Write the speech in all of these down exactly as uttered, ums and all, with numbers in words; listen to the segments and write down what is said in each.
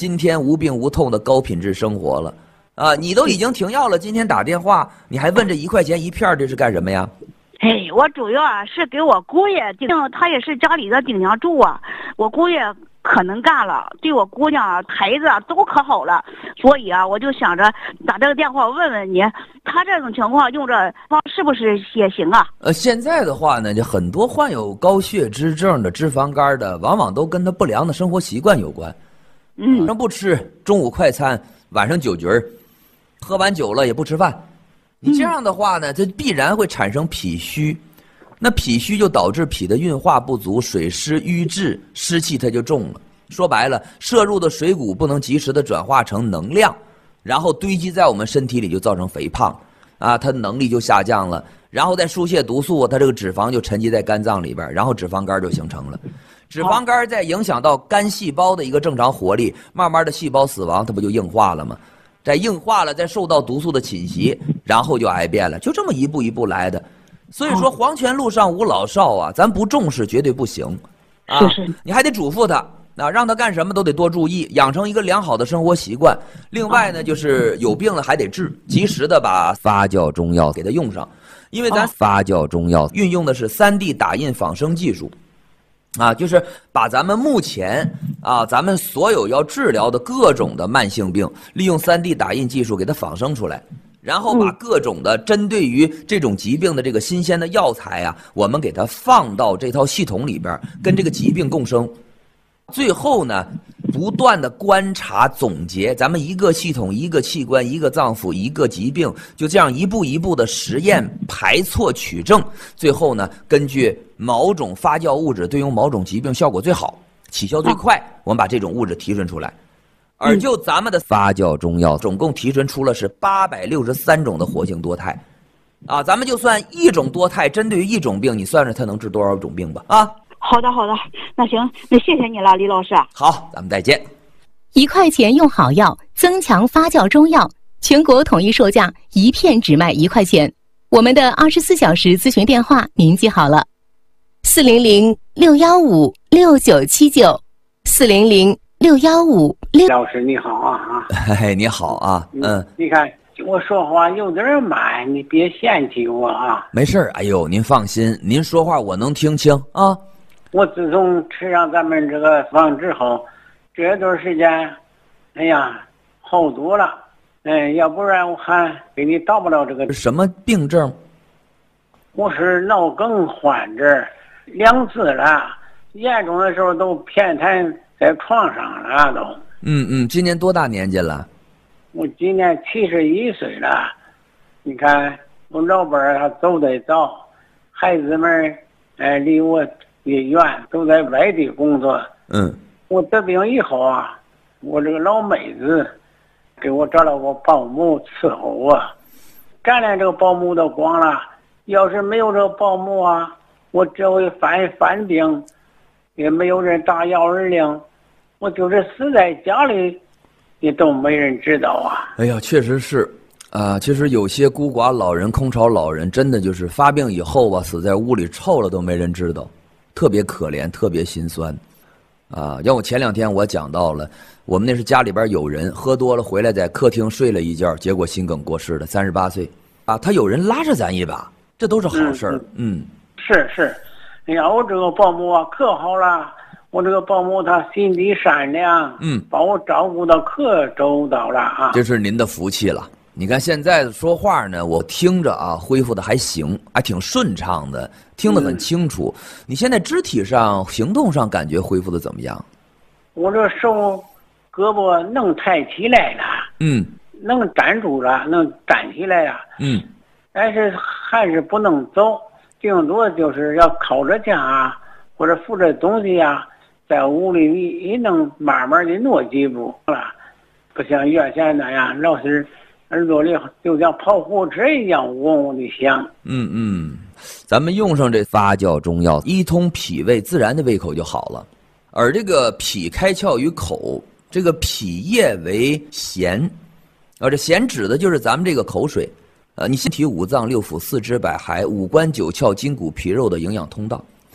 今天无病无痛的高品质生活了。啊，你都已经停药了，今天打电话，你还问这一块钱一片这是干什么呀？ 哎，我主要啊是给我姑爷顶，他也是家里的顶梁柱啊。我姑爷可能干了，对我姑娘啊、孩子啊都可好了，所以啊，我就想着打这个电话问问你，他这种情况用这方是不是也行啊？ 呃，现在的话呢，就很多患有高血脂症的、脂肪肝的，往往都跟他不良的生活习惯有关。 嗯， 晚上不吃，中午快餐，晚上酒局儿。喝完酒了也不吃饭，你这样的话呢，这必然会产生脾虚，那脾虚就导致脾的运化不足，水湿瘀滞，湿气它就重了。说白了，摄入的水谷不能及时的转化成能量，然后堆积在我们身体里，就造成肥胖，啊，它能力就下降了，然后再输泄毒素，它这个脂肪就沉积在肝脏里边，然后脂肪肝就形成了。脂肪肝再影响到肝细胞的一个正常活力，慢慢的细胞死亡，它不就硬化了吗？再硬化了，再受到毒素的侵袭，然后就癌变了，就这么一步一步来的。所以说，黄泉路上无老少啊，咱不重视绝对不行，啊， 是是， 你还得嘱咐他，啊，让他干什么都得多注意，养成一个良好的生活习惯。另外呢，就是有病了还得治，及时的把发酵中药给他用上，因为咱发酵中药运用的是 三 D 打印仿生技术。啊，就是把咱们目前啊，咱们所有要治疗的各种的慢性病，利用 三 D 打印技术给它仿生出来，然后把各种的针对于这种疾病的这个新鲜的药材啊，我们给它放到这套系统里边，跟这个疾病共生。最后呢，不断的观察总结，咱们一个系统、一个器官、一个脏腑、一个疾病，就这样一步一步的实验排错取证，最后呢，根据某种发酵物质对应某种疾病效果最好、起效最快，我们把这种物质提纯出来。而就咱们的发酵中药，总共提纯出了是八百六十三种的活性多肽，啊，咱们就算一种多肽针对于一种病，你算算它能治多少种病吧？啊。 好的好的，那行，那谢谢你了，李老师。 好，咱们再见。 一块钱用好药，增强发酵中药，全国统一售价，一片只卖一块钱。我们的二十四小时咨询电话您记好了：四零零六幺五六九七九，四零零六幺五六。 老师你好啊！ 嘿嘿，你好啊，嗯， 你看我说话有点慢，你别嫌弃我啊。 没事，哎呦，您放心，您说话我能听清啊。 我自从吃上咱们这个方之后，这段时间，哎呀，好多了。哎，要不然我还给你到不了这个。 什么病症？ 我是脑梗患者，两次了，严重的时候都偏瘫在床上了都。 嗯嗯，今年多大年纪了？ 我今年七十一岁了。你看我老伴儿他走得早，孩子们哎离我也远，都在外地工作。 嗯， 我得病以后啊，我这个老妹子给我找了个保姆伺候我，咱俩这个保姆都光了，要是没有这个保姆啊，我这回犯犯病，也没有人打幺二零，我就是死在家里，也都没人知道啊。 哎呀，确实是。啊，其实有些孤寡老人、空巢老人，真的就是发病以后吧，死在屋里臭了都没人知道，特别可怜，特别心酸。啊，像我前两天我讲到了，我们那是家里边有人喝多了回来，在客厅睡了一觉，结果心梗过世了，三十八岁。啊，他有人拉着咱一把，这都是好事儿。嗯， 嗯是是，哎呀，我这个保姆啊可好了，我这个保姆她心地善良， 嗯， 把我照顾的可周到了啊。 这是您的福气了。你看现在说话呢，我听着啊，恢复的还行，还挺顺畅的，听得很清楚。嗯、你现在肢体上、行动上感觉恢复的怎么样？ 我这手、胳膊能抬起来了， 嗯， 能站住了，能站起来了， 嗯， 但是还是不能走，顶多就是要靠着家啊，或者扶着东西啊，在屋里也能慢慢的挪几步了，不像原先那样老是。耳朵里就像跑火车一样嗡嗡的响。 嗯嗯，咱们用上这发酵中药，一通脾胃，自然的胃口就好了。而这个脾开窍于口，这个脾液为涎，而这涎指的就是咱们这个口水。呃，你身体五脏六腑四肢百骸、五官九窍筋骨皮肉的营养通道。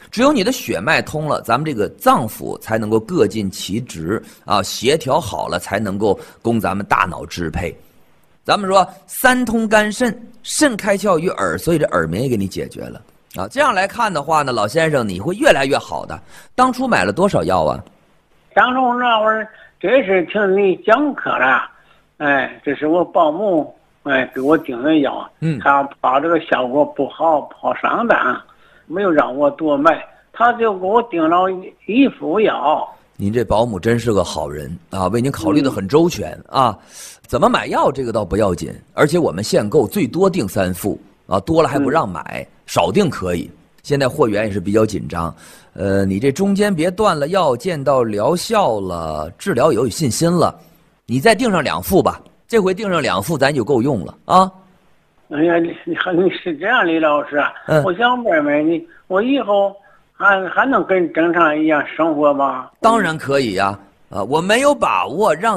只有你的血脉通了，咱们这个脏腑才能够各尽其职啊，协调好了才能够供咱们大脑支配。咱们说三通肝肾，肾开窍于耳，所以这耳鸣也给你解决了啊。这样来看的话呢，老先生你会越来越好的。当初买了多少药啊？ 当初那会儿真是听你讲课了，哎，这是我保姆哎给我订的药， 嗯， 他怕这个效果不好，怕上当，没有让我多买，他就给我订了一副药。 您这保姆真是个好人啊，为您考虑的很周全啊。怎么买药这个倒不要紧，而且我们限购最多订三副啊，多了还不让买，少订可以。现在货源也是比较紧张，呃，你这中间别断了药，见到疗效了，治疗有信心了，你再订上两副吧。这回订上两副，咱就够用了啊！ 哎呀，你你是这样，李老师啊， 嗯、 我想问问你，我以后还还能跟正常一样生活吗？ 当然可以呀、啊，啊，我没有把握让。